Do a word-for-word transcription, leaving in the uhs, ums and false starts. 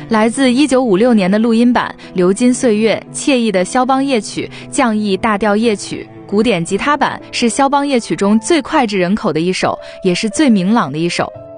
来自一九五六年的录音版，流金岁月，惬意的肖邦夜曲，降 E 大调夜曲。古典吉他版是肖邦夜曲中最脍炙人口的一首，也是最明朗的一首。